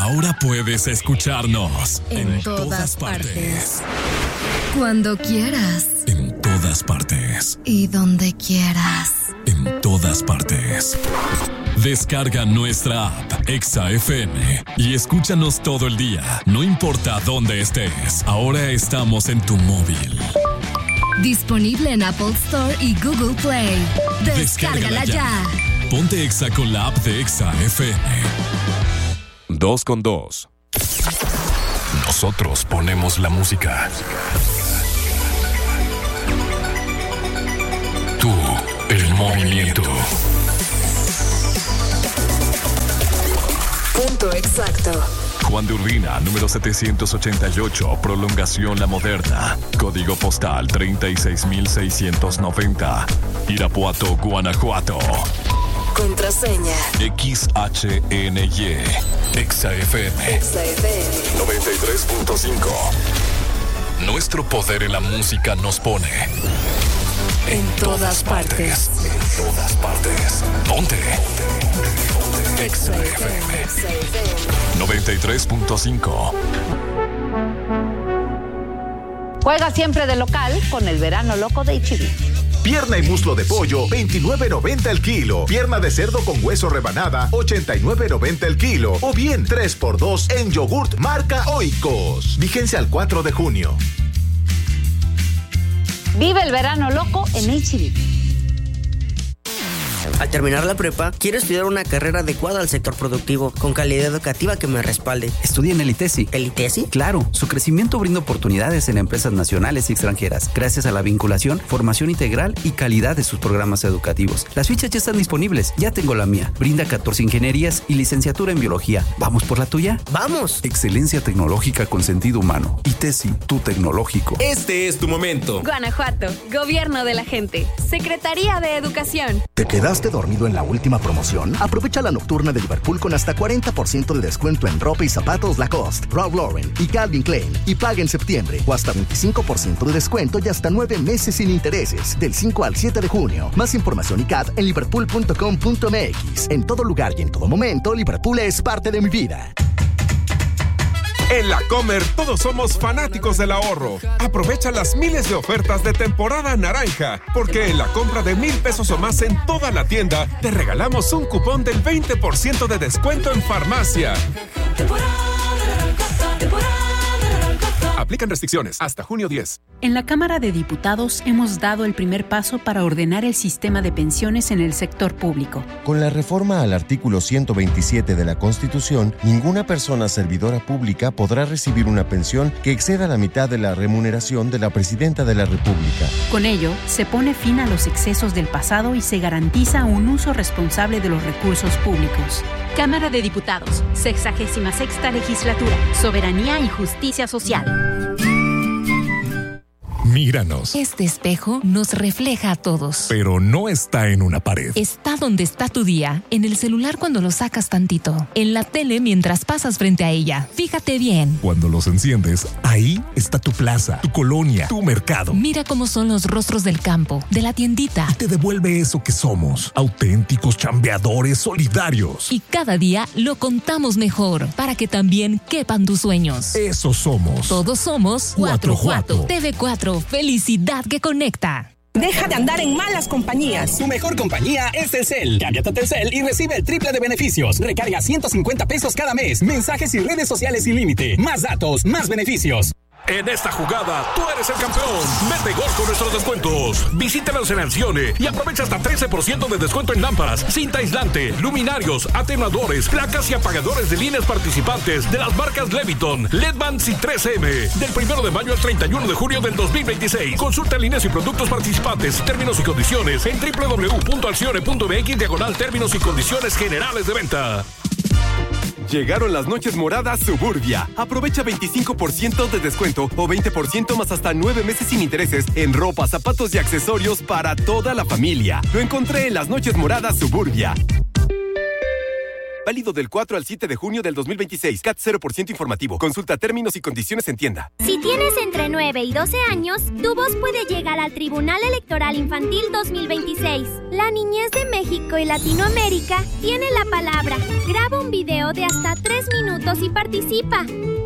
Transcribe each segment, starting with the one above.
Ahora puedes escucharnos en todas partes. Cuando quieras. En todas partes. Y donde quieras. En todas partes. Descarga nuestra app Exa FM y escúchanos todo el día, no importa dónde estés. Ahora estamos en tu móvil. Disponible en Apple Store y Google Play. Descárgala ya. Ponte Exa con la app de Exa FM. 2 con 2. Nosotros ponemos la música. Tú, el movimiento. Punto exacto. Juan de Urbina, número 788, prolongación La Moderna. Código postal 36690. Irapuato, Guanajuato. Contraseña XHNY. Exa FM. Exa FM 93.5. Nuestro poder en la música nos pone en todas partes. En todas partes. Ponte. Exa FM 93.5. Juega siempre de local con el verano loco de H-E-B. Pierna y muslo de pollo, $29.90 el kilo. Pierna de cerdo con hueso rebanada, $89.90 el kilo. O bien 3x2 en yogurt marca Oikos. Vigencia al 4 de junio. Vive el verano loco en H-E-B. Al terminar la prepa, quiero estudiar una carrera adecuada al sector productivo, con calidad educativa que me respalde. Estudia en el ITESI. ¿El ITESI? Claro, su crecimiento brinda oportunidades en empresas nacionales y extranjeras, gracias a la vinculación, formación integral y calidad de sus programas educativos. Las fichas ya están disponibles, ya tengo la mía. Brinda 14 ingenierías y licenciatura en biología. ¿Vamos por la tuya? ¡Vamos! Excelencia tecnológica con sentido humano. ITESI, tu tecnológico. Este es tu momento. Guanajuato, Gobierno de la Gente, Secretaría de Educación. ¿Te quedaste dormido en la última promoción? Aprovecha la nocturna de Liverpool con hasta 40% de descuento en ropa y zapatos Lacoste, Ralph Lauren y Calvin Klein, y paga en septiembre, o hasta 25% de descuento y hasta 9 meses sin intereses, del 5 al 7 de junio. Más información y CAT en liverpool.com.mx. En todo lugar y en todo momento, Liverpool es parte de mi vida. En La Comer todos somos fanáticos del ahorro. Aprovecha las miles de ofertas de temporada naranja, porque en la compra de $1,000 o más en toda la tienda, te regalamos un cupón del 20% de descuento en farmacia. Aplican restricciones hasta junio 10. En la Cámara de Diputados hemos dado el primer paso para ordenar el sistema de pensiones en el sector público. Con la reforma al artículo 127 de la Constitución, ninguna persona servidora pública podrá recibir una pensión que exceda la mitad de la remuneración de la Presidenta de la República. Con ello, se pone fin a los excesos del pasado y se garantiza un uso responsable de los recursos públicos. Cámara de Diputados, 66ª Legislatura, Soberanía y Justicia Social. Míranos. Este espejo nos refleja a todos. Pero no está en una pared. Está donde está tu día, en el celular cuando lo sacas tantito, en la tele mientras pasas frente a ella. Fíjate bien. Cuando los enciendes, ahí está tu plaza, tu colonia, tu mercado. Mira cómo son los rostros del campo, de la tiendita. Y te devuelve eso que somos, auténticos, chambeadores, solidarios. Y cada día lo contamos mejor, para que también quepan tus sueños. Eso somos. Todos somos Guanajuato. TV4. Felicidad que conecta. Deja de andar en malas compañías. Tu mejor compañía es Telcel. Cámbiate a Telcel y recibe el triple de beneficios. Recarga $150 cada mes. Mensajes y redes sociales sin límite. Más datos, más beneficios. En esta jugada, tú eres el campeón. Mete gol con nuestros descuentos. Visítanos en Alcione y aprovecha hasta 13% de descuento en lámparas, cinta aislante, luminarios, atenuadores, placas y apagadores de líneas participantes de las marcas Leviton, Ledvance y 3M. Del 1 de mayo al 31 de junio del 2026. Consulta líneas y productos participantes, términos y condiciones en www.alcione.mx/términos y condiciones generales de venta. Llegaron las noches moradas Suburbia. Aprovecha 25% de descuento o 20% más hasta 9 meses sin intereses en ropa, zapatos y accesorios para toda la familia. Lo encontré en las noches moradas Suburbia. Válido del 4 al 7 de junio del 2026. CAT 0% informativo. Consulta términos y condiciones en tienda. Si tienes entre 9 y 12 años, tu voz puede llegar al Tribunal Electoral Infantil 2026. La niñez de México y Latinoamérica tiene la palabra. Graba un video de hasta 3 minutos y participa.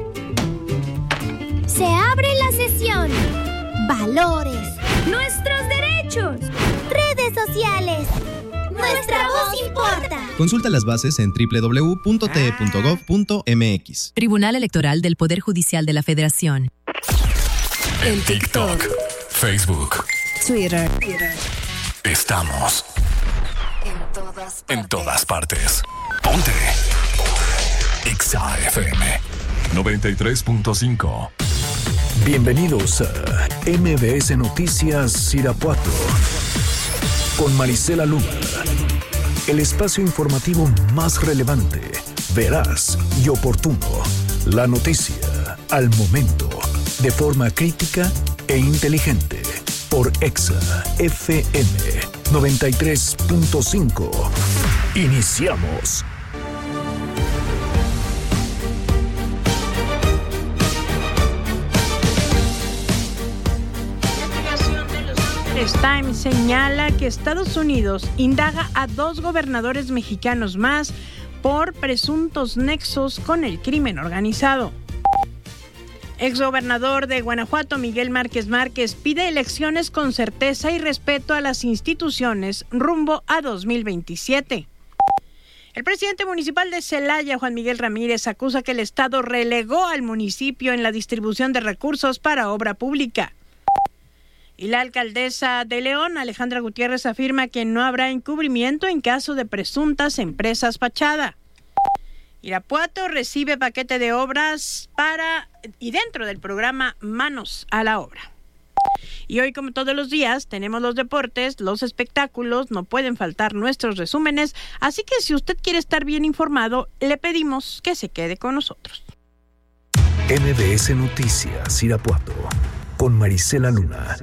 Se abre la sesión. Valores. Nuestros derechos. Redes sociales. Nuestra voz importa. Consulta las bases en www.te.gov.mx. Tribunal Electoral del Poder Judicial de la Federación. En TikTok, Facebook, Twitter. Estamos en todas partes. Ponte Exa FM 93.5. Bienvenidos a MBS Noticias Irapuato con Marisela Luna. El espacio informativo más relevante, veraz y oportuno. La noticia al momento, de forma crítica e inteligente. Por Exa FM 93.5. Iniciamos. Times señala que Estados Unidos indaga a 2 gobernadores mexicanos más por presuntos nexos con el crimen organizado. Exgobernador de Guanajuato, Miguel Márquez Márquez, pide elecciones con certeza y respeto a las instituciones rumbo a 2027. El presidente municipal de Celaya, Juan Miguel Ramírez, acusa que el Estado relegó al municipio en la distribución de recursos para obra pública. Y la alcaldesa de León, Alejandra Gutiérrez, afirma que no habrá encubrimiento en caso de presuntas empresas fachada. Irapuato recibe paquete de obras para y dentro del programa Manos a la Obra. Y hoy, como todos los días, tenemos los deportes, los espectáculos, no pueden faltar nuestros resúmenes, así que si usted quiere estar bien informado, le pedimos que se quede con nosotros. MBS Noticias Irapuato con Marisela Luna.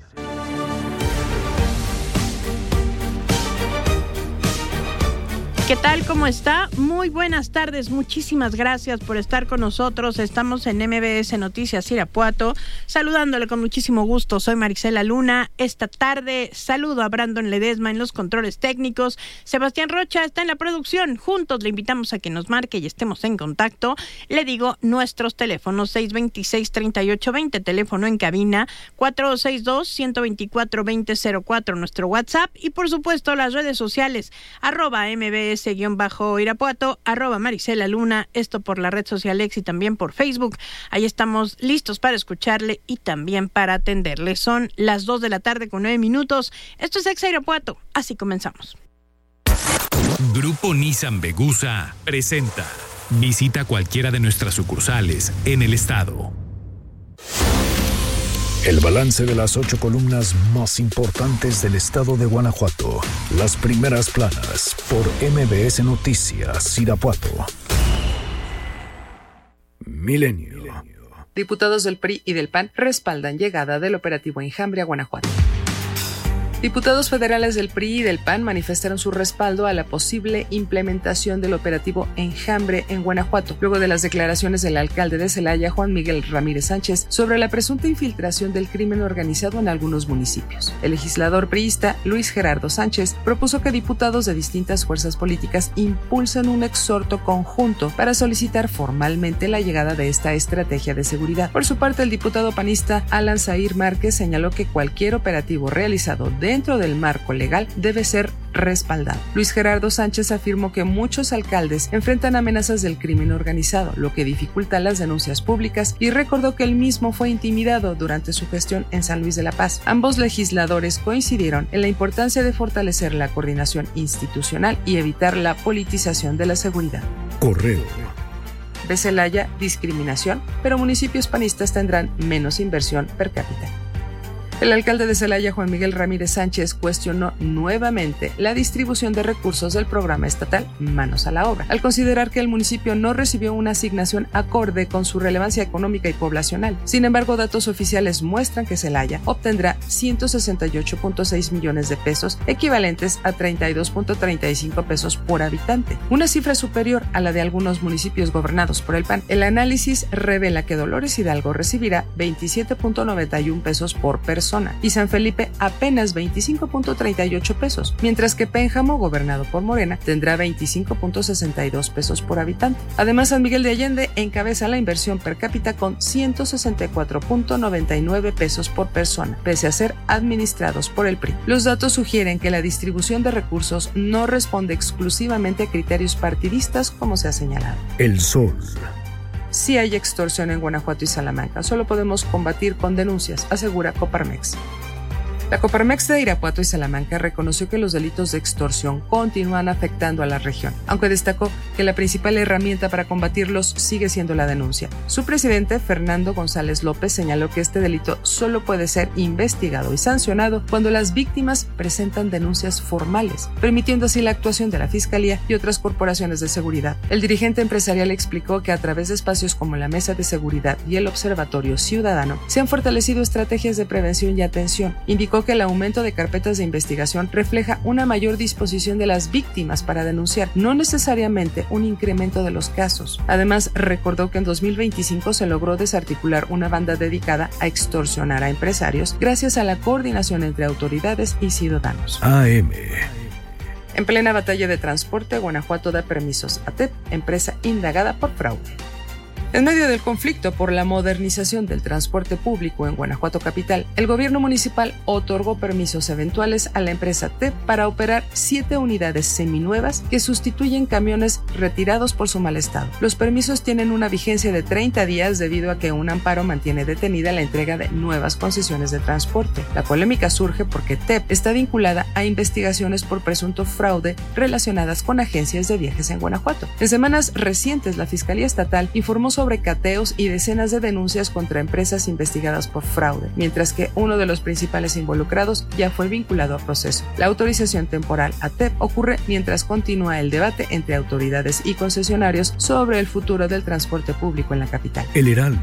¿Qué tal? ¿Cómo está? Muy buenas tardes. Muchísimas gracias por estar con nosotros. Estamos en MBS Noticias Irapuato, saludándole con muchísimo gusto. Soy Marisela Luna. Esta tarde saludo a Brandon Ledesma en los controles técnicos. Sebastián Rocha está en la producción. Juntos le invitamos a que nos marque y estemos en contacto. Le digo nuestros teléfonos: 626-3820, teléfono en cabina, 462-124-2004, nuestro WhatsApp, y por supuesto las redes sociales, @MBS_Irapuato, @Marisela Luna, esto por la red social X y también por Facebook. Ahí estamos listos para escucharle y también para atenderle. Son las 2 de la tarde con 9 minutos. Esto es Exa Irapuato, así comenzamos. Grupo Nissan Vegusa presenta. Visita cualquiera de nuestras sucursales en el estado. El balance de las 8 columnas más importantes del estado de Guanajuato. Las primeras planas por MBS Noticias Irapuato. Milenio. Diputados del PRI y del PAN respaldan llegada del operativo Enjambre a Guanajuato. Diputados federales del PRI y del PAN manifestaron su respaldo a la posible implementación del operativo Enjambre en Guanajuato, luego de las declaraciones del alcalde de Celaya, Juan Miguel Ramírez Sánchez, sobre la presunta infiltración del crimen organizado en algunos municipios. El legislador priista Luis Gerardo Sánchez propuso que diputados de distintas fuerzas políticas impulsen un exhorto conjunto para solicitar formalmente la llegada de esta estrategia de seguridad. Por su parte, el diputado panista Alan Zair Márquez señaló que cualquier operativo realizado dentro del marco legal debe ser respaldado. Luis Gerardo Sánchez afirmó que muchos alcaldes enfrentan amenazas del crimen organizado, lo que dificulta las denuncias públicas, y recordó que él mismo fue intimidado durante su gestión en San Luis de la Paz. Ambos legisladores coincidieron en la importancia de fortalecer la coordinación institucional y evitar la politización de la seguridad. Correo. De Celaya, discriminación, pero municipios panistas tendrán menos inversión per cápita. El alcalde de Celaya, Juan Miguel Ramírez Sánchez, cuestionó nuevamente la distribución de recursos del programa estatal Manos a la Obra, al considerar que el municipio no recibió una asignación acorde con su relevancia económica y poblacional. Sin embargo, datos oficiales muestran que Celaya obtendrá 168.6 millones de pesos, equivalentes a 32.35 pesos por habitante, una cifra superior a la de algunos municipios gobernados por el PAN. El análisis revela que Dolores Hidalgo recibirá 27.91 pesos por persona y San Felipe apenas 25.38 pesos, mientras que Pénjamo, gobernado por Morena, tendrá 25.62 pesos por habitante. Además, San Miguel de Allende encabeza la inversión per cápita con 164.99 pesos por persona, pese a ser administrados por el PRI. Los datos sugieren que la distribución de recursos no responde exclusivamente a criterios partidistas, como se ha señalado. El Sol. Si hay extorsión en Guanajuato y Salamanca, solo podemos combatir con denuncias, asegura Coparmex. La Coparmex de Irapuato y Salamanca reconoció que los delitos de extorsión continúan afectando a la región, aunque destacó que la principal herramienta para combatirlos sigue siendo la denuncia. Su presidente, Fernando González López, señaló que este delito solo puede ser investigado y sancionado cuando las víctimas presentan denuncias formales, permitiendo así la actuación de la Fiscalía y otras corporaciones de seguridad. El dirigente empresarial explicó que a través de espacios como la Mesa de Seguridad y el Observatorio Ciudadano se han fortalecido estrategias de prevención y atención. Indicó que el aumento de carpetas de investigación refleja una mayor disposición de las víctimas para denunciar, no necesariamente un incremento de los casos. Además, recordó que en 2025 se logró desarticular una banda dedicada a extorsionar a empresarios gracias a la coordinación entre autoridades y ciudadanos. AM. En plena batalla de transporte, Guanajuato da permisos a TEP, empresa indagada por fraude. En medio del conflicto por la modernización del transporte público en Guanajuato capital, el gobierno municipal otorgó permisos eventuales a la empresa TEP para operar 7 unidades seminuevas que sustituyen camiones retirados por su mal estado. Los permisos tienen una vigencia de 30 días debido a que un amparo mantiene detenida la entrega de nuevas concesiones de transporte. La polémica surge porque TEP está vinculada a investigaciones por presunto fraude relacionadas con agencias de viajes en Guanajuato. En semanas recientes, la Fiscalía Estatal informó sobre cateos y decenas de denuncias contra empresas investigadas por fraude, mientras que uno de los principales involucrados ya fue vinculado a proceso. La autorización temporal a TEP ocurre mientras continúa el debate entre autoridades y concesionarios sobre el futuro del transporte público en la capital. El Heraldo.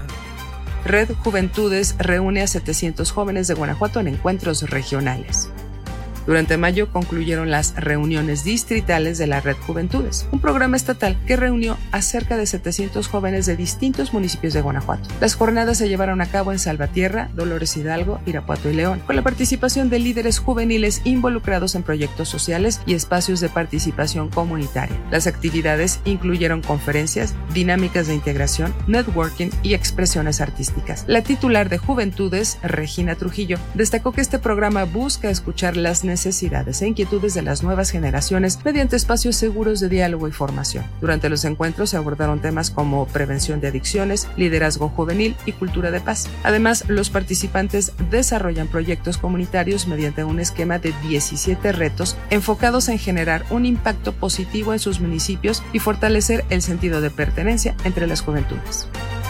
Red Juventudes reúne a 700 jóvenes de Guanajuato en encuentros regionales. Durante mayo concluyeron las reuniones distritales de la Red Juventudes, un programa estatal que reunió a cerca de 700 jóvenes de distintos municipios de Guanajuato. Las jornadas se llevaron a cabo en Salvatierra, Dolores Hidalgo, Irapuato y León, con la participación de líderes juveniles involucrados en proyectos sociales y espacios de participación comunitaria. Las actividades incluyeron conferencias, dinámicas de integración, networking y expresiones artísticas. La titular de Juventudes, Regina Trujillo, destacó que este programa busca escuchar las necesidades e inquietudes de las nuevas generaciones mediante espacios seguros de diálogo y formación. Durante los encuentros se abordaron temas como prevención de adicciones, liderazgo juvenil y cultura de paz. Además, los participantes desarrollan proyectos comunitarios mediante un esquema de 17 retos enfocados en generar un impacto positivo en sus municipios y fortalecer el sentido de pertenencia entre las juventudes.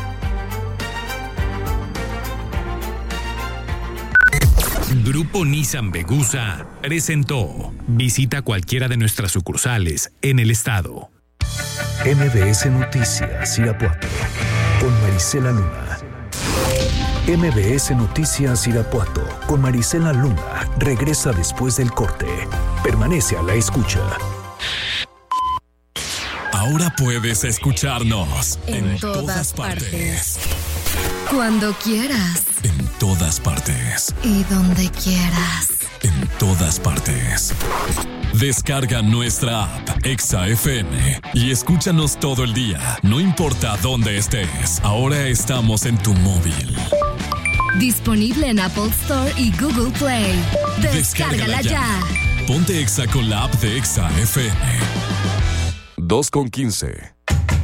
Grupo Nissan Vegusa presentó. Visita cualquiera de nuestras sucursales en el estado. MBS Noticias Irapuato con Marisela Luna. MBS Noticias Irapuato con Marisela Luna regresa después del corte. Permanece a la escucha. Ahora puedes escucharnos en todas partes. Cuando quieras. En todas partes. Y donde quieras. En todas partes. Descarga nuestra app Exa FM y escúchanos todo el día, no importa dónde estés. Ahora estamos en tu móvil. Disponible en Apple Store y Google Play. Descárgala ya. Ponte Exa con la app de Exa FM. 2:15.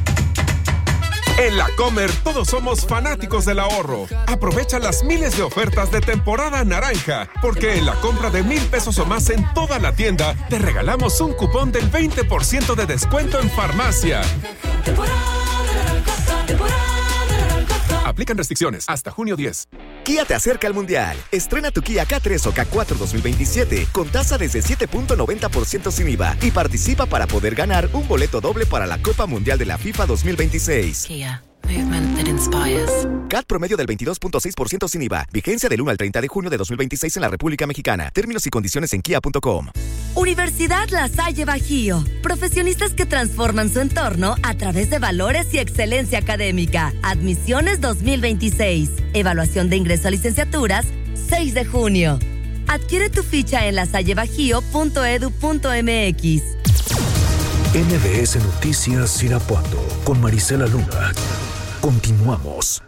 En La Comer todos somos fanáticos del ahorro. Aprovecha las miles de ofertas de temporada naranja, porque en la compra de 1,000 pesos o más en toda la tienda, te regalamos un cupón del 20% de descuento en farmacia. Aplican restricciones hasta junio 10. Kia te acerca al Mundial. Estrena tu Kia K3 o K4 2027 con tasa desde 7.90% sin IVA y participa para poder ganar un boleto doble para la Copa Mundial de la FIFA 2026. Kia. Movement that inspires. CAT promedio del 22.6% sin IVA. Vigencia del 1 al 30 de junio de 2026 en la República Mexicana. Términos y condiciones en kia.com. Universidad La Salle Bajío. Profesionistas que transforman su entorno a través de valores y excelencia académica. Admisiones 2026. Evaluación de ingreso a licenciaturas 6 de junio. Adquiere tu ficha en lasallebajío.edu.mx. MBS Noticias Irapuato con Marisela Luna. Continuamos.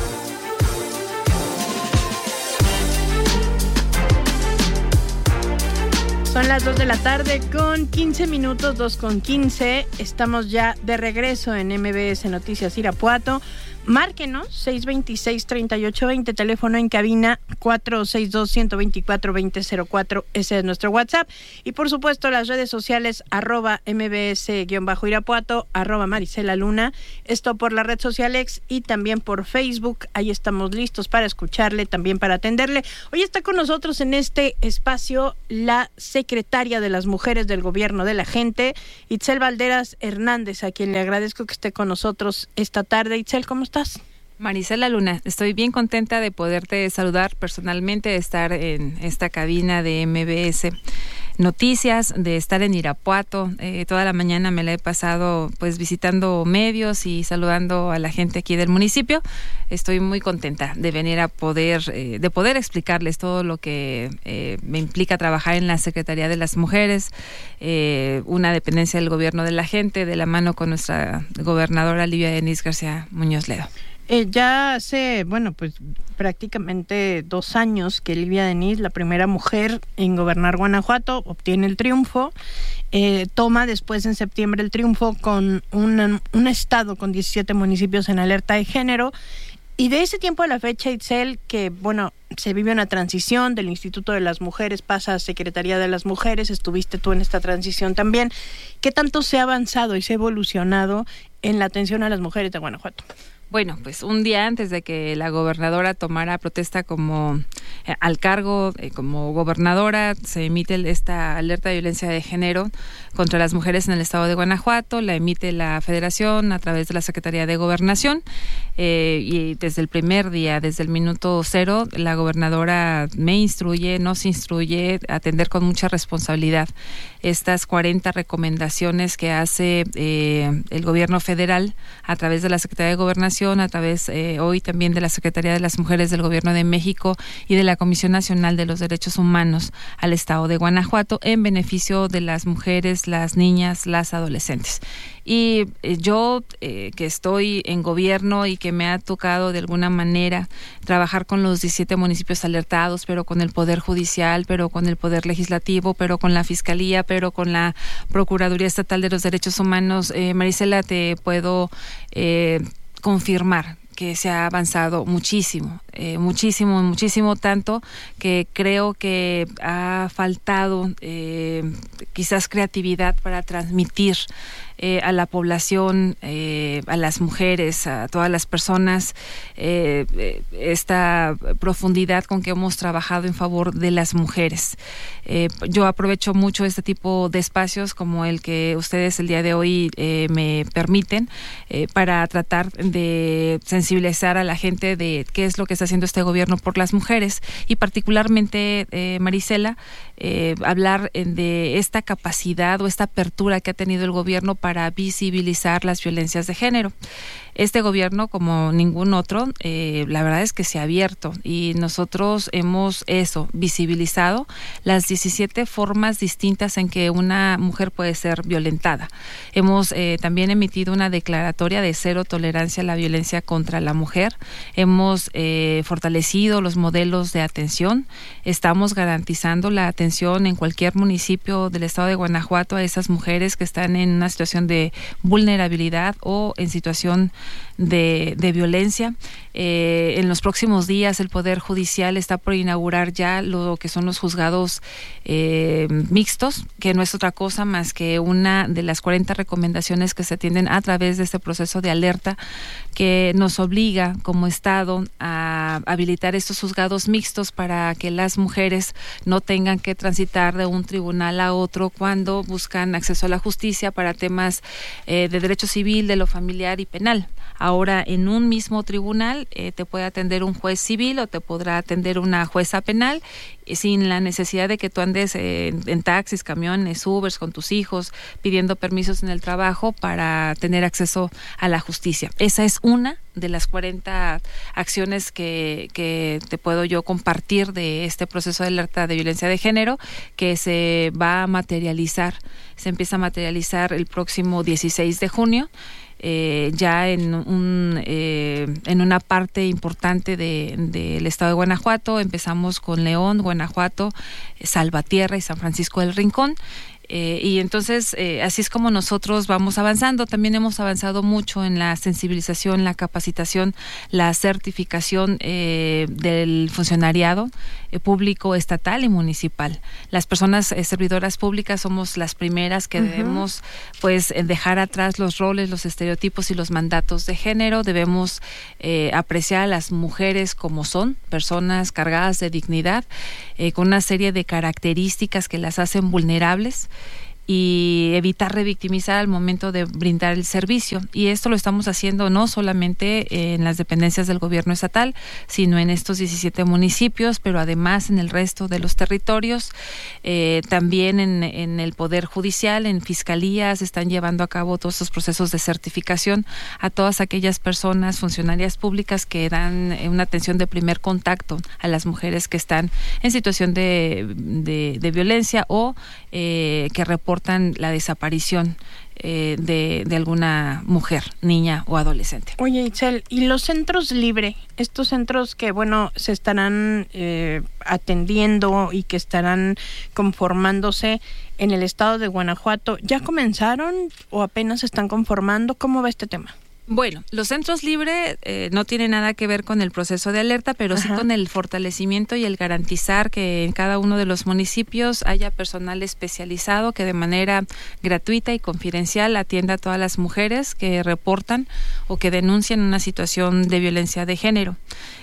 Son las 2 de la tarde con 15 minutos, 2:15. Estamos ya de regreso en MBS Noticias Irapuato. Márquenos, 626-3820, teléfono en cabina 462-124-2004, ese es nuestro WhatsApp. Y por supuesto las redes sociales, @mbs_Irapuato, @Marisela Luna, esto por la red social X y también por Facebook. Ahí estamos listos para escucharle, también para atenderle. Hoy está con nosotros en este espacio la secretaria de las Mujeres del Gobierno de la Gente, Itzel Valderas Hernández, a quien le agradezco que esté con nosotros esta tarde. Itzel, ¿cómo estás? Marisela Luna, estoy bien contenta de poderte saludar personalmente, de estar en esta cabina de MBS Noticias, de estar en Irapuato. Toda la mañana me la he pasado pues visitando medios y saludando a la gente aquí del municipio. Estoy muy contenta de venir a poder explicarles todo lo que me implica trabajar en la Secretaría de las Mujeres, una dependencia del Gobierno de la Gente, de la mano con nuestra gobernadora Livia Denisse García Muñoz Ledo. Ya hace, pues prácticamente 2 años que Livia Denisse, la primera mujer en gobernar Guanajuato, obtiene el triunfo. Toma después en septiembre el triunfo con un estado con 17 municipios en alerta de género. Y de ese tiempo a la fecha, Itzel, que se vive una transición del Instituto de las Mujeres, pasa a Secretaría de las Mujeres, estuviste tú en esta transición también. ¿Qué tanto se ha avanzado y se ha evolucionado en la atención a las mujeres de Guanajuato? Bueno, pues un día antes de que la gobernadora tomara protesta al cargo como gobernadora, se emite esta alerta de violencia de género contra las mujeres en el estado de Guanajuato, la emite la Federación a través de la Secretaría de Gobernación, y desde el primer día, desde el minuto 0, la gobernadora nos instruye a atender con mucha responsabilidad estas 40 recomendaciones que hace el gobierno federal a través de la Secretaría de Gobernación, a través hoy también de la Secretaría de las Mujeres del Gobierno de México y de la Comisión Nacional de los Derechos Humanos al estado de Guanajuato en beneficio de las mujeres, las niñas, las adolescentes. Y yo que estoy en gobierno y que me ha tocado de alguna manera trabajar con los 17 municipios alertados, pero con el Poder Judicial, pero con el Poder Legislativo, pero con la Fiscalía, pero con la Procuraduría Estatal de los Derechos Humanos, Marisela, te puedo confirmar que se ha avanzado muchísimo, muchísimo, tanto que creo que ha faltado quizás creatividad para transmitir a la población, a las mujeres, a todas las personas, esta profundidad con que hemos trabajado en favor de las mujeres. Yo aprovecho mucho este tipo de espacios como el que ustedes el día de hoy me permiten para tratar de sensibilizar a la gente de qué es lo que está haciendo este gobierno por las mujeres y particularmente, Marisela, hablar de esta capacidad o esta apertura que ha tenido el gobierno para visibilizar las violencias de género. Este gobierno, como ningún otro, la verdad es que se ha abierto y nosotros hemos visibilizado las 17 formas distintas en que una mujer puede ser violentada. Hemos también emitido una declaratoria de 0 tolerancia a la violencia contra la mujer. Hemos fortalecido los modelos de atención. Estamos garantizando la atención en cualquier municipio del estado de Guanajuato a esas mujeres que están en una situación de vulnerabilidad o en situación de violencia. En los próximos días el Poder Judicial está por inaugurar ya lo que son los juzgados mixtos, que no es otra cosa más que una de las 40 recomendaciones que se atienden a través de este proceso de alerta que nos obliga como Estado a habilitar estos juzgados mixtos para que las mujeres no tengan que transitar de un tribunal a otro cuando buscan acceso a la justicia para temas de derecho civil, de lo familiar y penal. Ahora, en un mismo tribunal te puede atender un juez civil o te podrá atender una jueza penal sin la necesidad de que tú andes en taxis, camiones, Ubers con tus hijos, pidiendo permisos en el trabajo para tener acceso a la justicia. Esa es una de las 40 acciones que te puedo yo compartir de este proceso de alerta de violencia de género que se va a materializar, se empieza a materializar el próximo 16 de junio. Ya en una parte importante del estado de Guanajuato. Empezamos con León, Guanajuato, Salvatierra y San Francisco del Rincón. Y entonces así es como nosotros vamos avanzando. También hemos avanzado mucho en la sensibilización, la capacitación, la certificación del funcionariado público, estatal y municipal. Las personas servidoras públicas somos las primeras que debemos pues dejar atrás los roles, los estereotipos y los mandatos de género. Debemos apreciar a las mujeres como son, personas cargadas de dignidad, con una serie de características que las hacen vulnerables, y evitar revictimizar al momento de brindar el servicio. Y esto lo estamos haciendo no solamente en las dependencias del gobierno estatal, sino en estos 17 municipios, pero además en el resto de los territorios. También en el Poder Judicial, en fiscalías, están llevando a cabo todos estos procesos de certificación a todas aquellas personas, funcionarias públicas que dan una atención de primer contacto a las mujeres que están en situación de violencia o que reportan la desaparición de alguna mujer, niña o adolescente. Oye, Itzel, ¿y los centros libre? Estos centros que, bueno, se estarán atendiendo y que estarán conformándose en el estado de Guanajuato, ¿ya comenzaron o apenas se están conformando? ¿Cómo va este tema? Bueno, los centros libres no tienen nada que ver con el proceso de alerta, pero sí con el fortalecimiento y el garantizar que en cada uno de los municipios haya personal especializado que de manera gratuita y confidencial atienda a todas las mujeres que reportan o que denuncian una situación de violencia de género.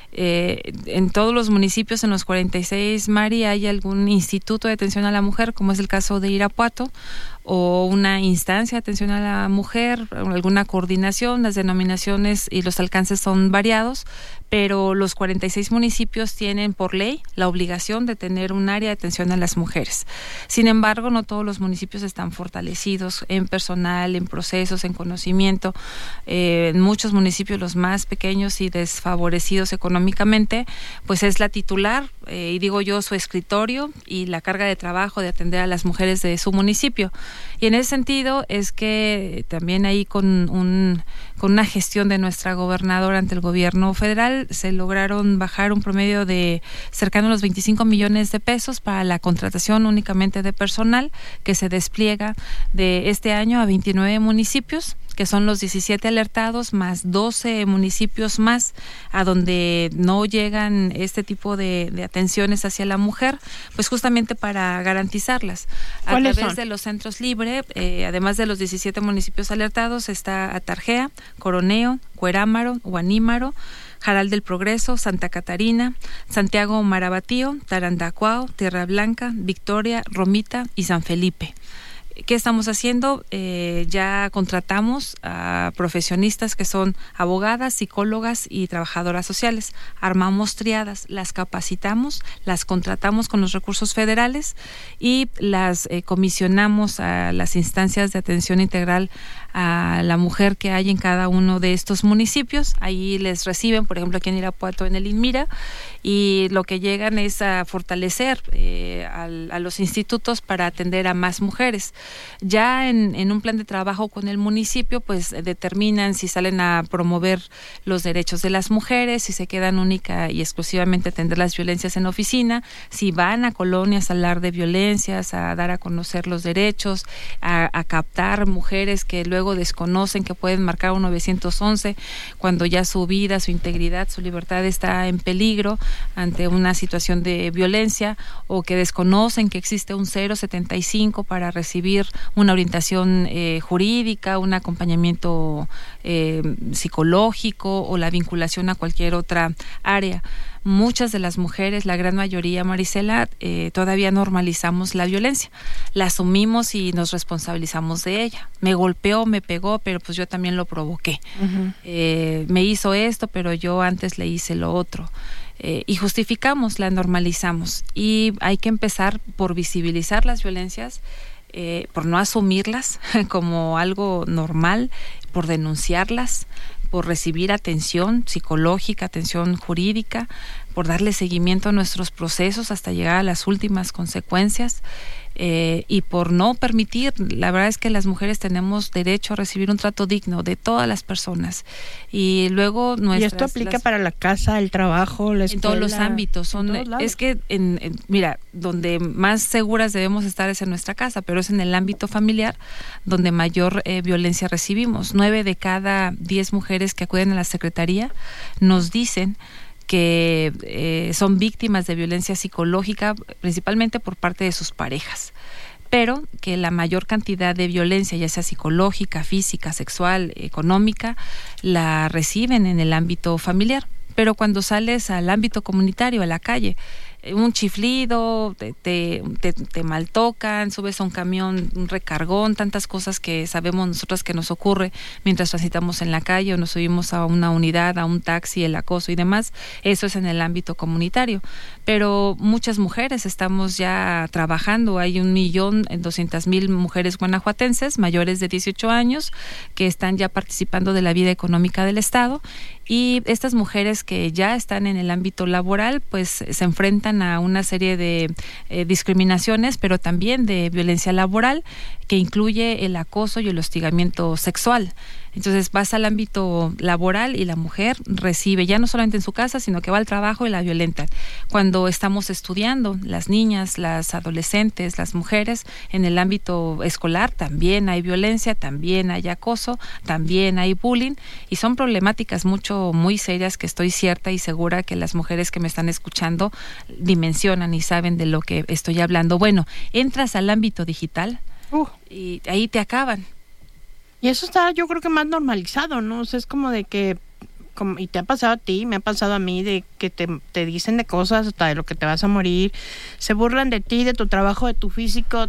En todos los municipios, en los 46, Mari, hay algún instituto de atención a la mujer, como es el caso de Irapuato, o una instancia de atención a la mujer, alguna coordinación. Las denominaciones y los alcances son variados, pero los 46 municipios tienen por ley la obligación de tener un área de atención a las mujeres. Sin embargo, no todos los municipios están fortalecidos en personal, en procesos, en conocimiento. En muchos municipios, los más pequeños y desfavorecidos económicamente, pues es la titular, y digo yo, su escritorio y la carga de trabajo de atender a las mujeres de su municipio. Y en ese sentido es que también ahí con una gestión de nuestra gobernadora ante el gobierno federal se lograron bajar un promedio de cercano a los 25 millones de pesos para la contratación únicamente de personal que se despliega de este año a 29 municipios, que son los 17 alertados más 12 municipios más a donde no llegan este tipo de atenciones hacia la mujer, pues justamente para garantizarlas. A través de los centros libres, además de los 17 municipios alertados, está Atarjea, Coroneo, Cuerámaro, Guanímaro, Jaral del Progreso, Santa Catarina, Santiago Marabatío, Tarandacuao, Tierra Blanca, Victoria, Romita y San Felipe. ¿Qué estamos haciendo? Ya contratamos a profesionistas que son abogadas, psicólogas y trabajadoras sociales. Armamos triadas, las capacitamos, las contratamos con los recursos federales y las comisionamos a las instancias de atención integral a la mujer que hay en cada uno de estos municipios. Ahí les reciben, por ejemplo, aquí en Irapuato, en el INMIRA, y lo que llegan es a fortalecer a los institutos para atender a más mujeres. Ya en un plan de trabajo con el municipio, pues determinan si salen a promover los derechos de las mujeres, si se quedan única y exclusivamente a atender las violencias en oficina, si van a colonias a hablar de violencias, a dar a conocer los derechos, a captar mujeres que luego desconocen que pueden marcar un 911 cuando ya su vida, su integridad, su libertad está en peligro ante una situación de violencia, o que desconocen que existe un 075 para recibir recibir una orientación jurídica, un acompañamiento psicológico o la vinculación a cualquier otra área. Muchas de las mujeres, la gran mayoría, Marisela, todavía normalizamos la violencia, la asumimos y nos responsabilizamos de ella. Me golpeó, me pegó, pero pues yo también lo provoqué. Me hizo esto, pero yo antes le hice lo otro. Y justificamos, la normalizamos. Y hay que empezar por visibilizar las violencias, por no asumirlas como algo normal, por denunciarlas, por recibir atención psicológica, atención jurídica, por darle seguimiento a nuestros procesos hasta llegar a las últimas consecuencias, y por no permitir. La verdad es que las mujeres tenemos derecho a recibir un trato digno de todas las personas. Y luego y esto aplica para la casa, el trabajo, la escuela, en todos los ámbitos. Es que mira, donde más seguras debemos estar es en nuestra casa, pero es en el ámbito familiar donde mayor violencia recibimos. 9 de cada 10 mujeres que acuden a la Secretaría nos dicen que son víctimas de violencia psicológica, principalmente por parte de sus parejas, pero que la mayor cantidad de violencia, ya sea psicológica, física, sexual, económica, la reciben en el ámbito familiar. Pero cuando sales al ámbito comunitario, a la calle, un chiflido, te maltocan, subes a un camión, un recargón, tantas cosas que sabemos nosotras que nos ocurre mientras transitamos en la calle o nos subimos a una unidad, a un taxi, el acoso y demás. Eso es en el ámbito comunitario. Pero muchas mujeres estamos ya trabajando. Hay 1.200.000 mujeres guanajuatenses mayores de 18 años que están ya participando de la vida económica del Estado. Y estas mujeres que ya están en el ámbito laboral, pues se enfrentan a una serie de discriminaciones, pero también de violencia laboral, que incluye el acoso y el hostigamiento sexual. Entonces vas al ámbito laboral y la mujer recibe, ya no solamente en su casa, sino que va al trabajo y la violentan. Cuando estamos estudiando, las niñas, las adolescentes, las mujeres, en el ámbito escolar también hay violencia, también hay acoso, también hay bullying, y son problemáticas muy serias que estoy cierta y segura que las mujeres que me están escuchando dimensionan y saben de lo que estoy hablando. Bueno, entras al ámbito digital y ahí te acaban. Y eso está, yo creo que más normalizado, ¿no? O sea, es como de que, y te ha pasado a ti, me ha pasado a mí, de que te dicen de cosas hasta de lo que te vas a morir, se burlan de ti, de tu trabajo, de tu físico,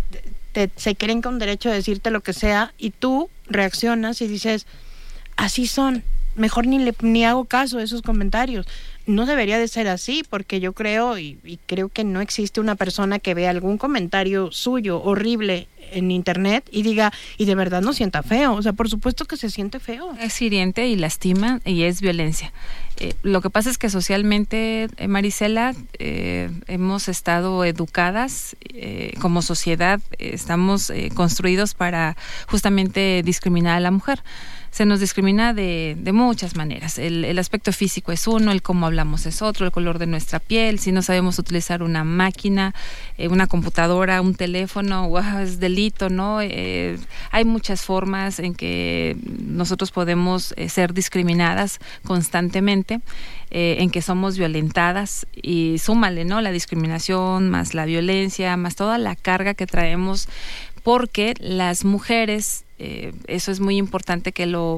se creen con derecho a decirte lo que sea, y tú reaccionas y dices, así son, mejor ni hago caso de esos comentarios. No debería de ser así, porque yo creo, y creo que no existe una persona que vea algún comentario suyo horrible en internet y diga, y de verdad no sienta feo. O sea, por supuesto que se siente feo. Es hiriente y lastima y es violencia. Lo que pasa es que socialmente, Marisela, hemos estado educadas como sociedad, estamos construidos para justamente discriminar a la mujer. Se nos discrimina de muchas maneras. El aspecto físico es uno, el cómo hablamos es otro, el color de nuestra piel, si no sabemos utilizar una máquina, una computadora, un teléfono, es delito, ¿no? Hay muchas formas en que nosotros podemos ser discriminadas constantemente, en que somos violentadas, y súmale, ¿no? La discriminación, más la violencia, más toda la carga que traemos, porque las mujeres, eso es muy importante que lo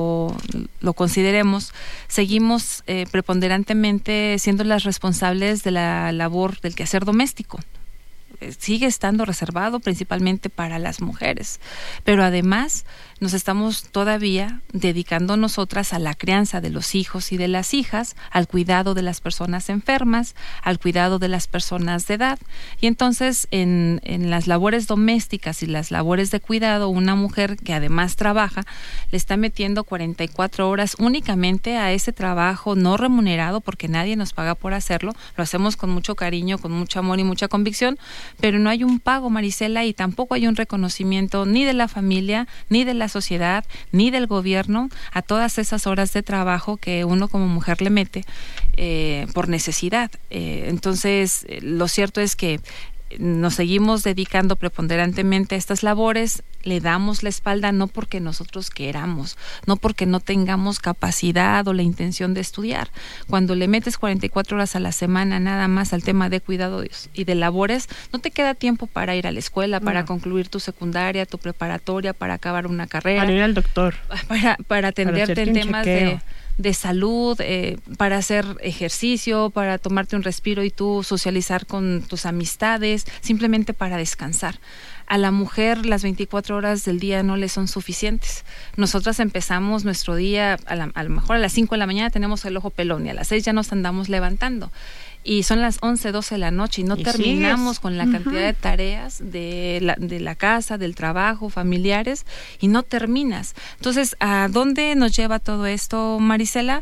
consideremos, seguimos preponderantemente siendo las responsables de la labor del quehacer doméstico. Sigue estando reservado principalmente para las mujeres, pero además nos estamos todavía dedicando nosotras a la crianza de los hijos y de las hijas, al cuidado de las personas enfermas, al cuidado de las personas de edad. Y entonces en las labores domésticas y las labores de cuidado, una mujer que además trabaja le está metiendo 44 horas únicamente a ese trabajo no remunerado, porque nadie nos paga por hacerlo. Lo hacemos con mucho cariño, con mucho amor y mucha convicción, pero no hay un pago, Marisela, y tampoco hay un reconocimiento ni de la familia, ni de la sociedad, ni del gobierno a todas esas horas de trabajo que uno como mujer le mete por necesidad. Entonces, lo cierto es que nos seguimos dedicando preponderantemente a estas labores, le damos la espalda no porque nosotros queramos, no porque no tengamos capacidad o la intención de estudiar. Cuando le metes 44 horas a la semana nada más al tema de cuidados y de labores, no te queda tiempo para ir a la escuela, para concluir tu secundaria, tu preparatoria, para acabar una carrera. Para ir al doctor. Para atenderte en temas de salud, para hacer ejercicio, para tomarte un respiro y tú socializar con tus amistades, simplemente para descansar. A la mujer las 24 horas del día no le son suficientes. Nosotras empezamos nuestro día, a lo mejor a las 5 de la mañana tenemos el ojo pelón y a las 6 ya nos andamos levantando. Y son las 11, 12 de la noche y no terminamos con la cantidad de tareas de la casa, del trabajo, familiares, y no terminas. Entonces, ¿a dónde nos lleva todo esto, Marisela?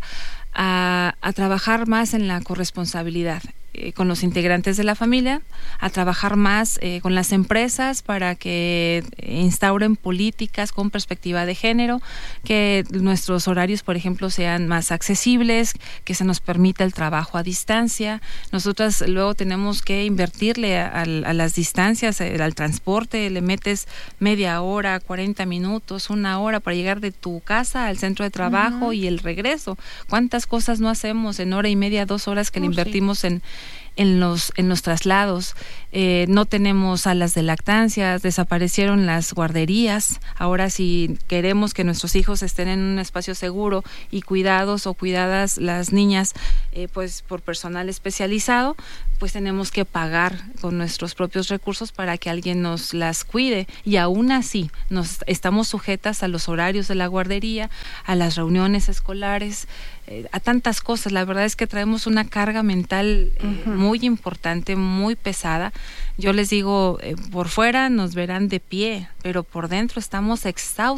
A trabajar más en la corresponsabilidad con los integrantes de la familia, a trabajar más con las empresas para que instauren políticas con perspectiva de género, que nuestros horarios, por ejemplo, sean más accesibles, que se nos permita el trabajo a distancia. Nosotras luego tenemos que invertirle a las distancias, al transporte, le metes media hora, 40 minutos, 1 hora para llegar de tu casa al centro de trabajo y el regreso. ¿Cuántas cosas no hacemos en hora y media, 2 horas que le invertimos en los traslados? No tenemos salas de lactancia, desaparecieron las guarderías. Ahora, si queremos que nuestros hijos estén en un espacio seguro y cuidados o cuidadas las niñas pues por personal especializado, pues tenemos que pagar con nuestros propios recursos para que alguien nos las cuide, y aún así estamos sujetas a los horarios de la guardería, a las reuniones escolares, a tantas cosas. La verdad es que traemos una carga mental muy importante, muy pesada. Yo les digo, por fuera nos verán de pie, pero por dentro estamos exhaustos